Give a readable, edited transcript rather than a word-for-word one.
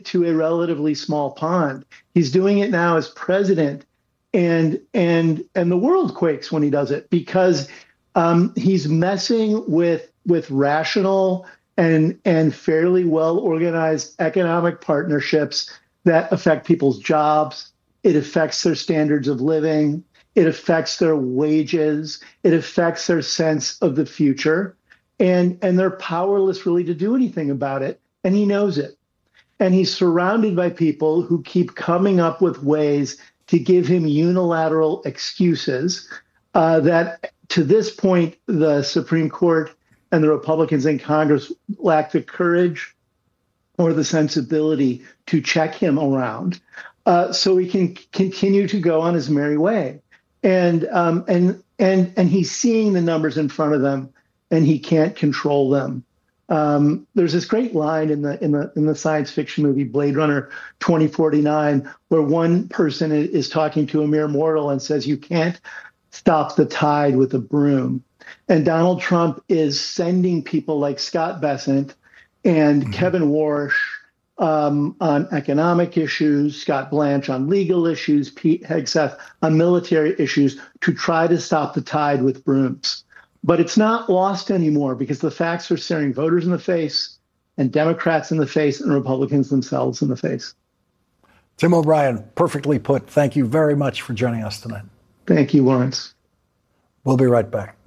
to a relatively small pond. He's doing it now as president, and the world quakes when he does it because he's messing with rational and fairly well organized economic partnerships that affect people's jobs. It affects their standards of living. It affects their wages. It affects their sense of the future. And they're powerless really to do anything about it. And he knows it. And he's surrounded by people who keep coming up with ways to give him unilateral excuses that to this point, the Supreme Court and the Republicans in Congress lack the courage or the sensibility to check him around, so he can continue to go on his merry way. And he's seeing the numbers in front of them, and he can't control them. There's this great line in the science fiction movie Blade Runner 2049, where one person is talking to a mere mortal and says, "You can't stop the tide with a broom." And Donald Trump is sending people like Scott Bessent and Kevin Warsh on economic issues, Scott Blanche on legal issues, Pete Hegseth on military issues to try to stop the tide with brooms. But it's not lost anymore because the facts are staring voters in the face and Democrats in the face and Republicans themselves in the face. Tim O'Brien, perfectly put. Thank you very much for joining us tonight. Thank you, Lawrence. We'll be right back.